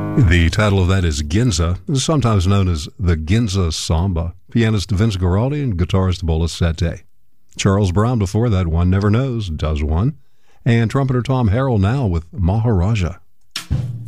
The title of that is Ginza, sometimes known as the Ginza Samba. Pianist Vince Guaraldi and guitarist Bola Sete. Charles Brown before that, One Never Knows, Does One. And trumpeter Tom Harrell now with Maharaja.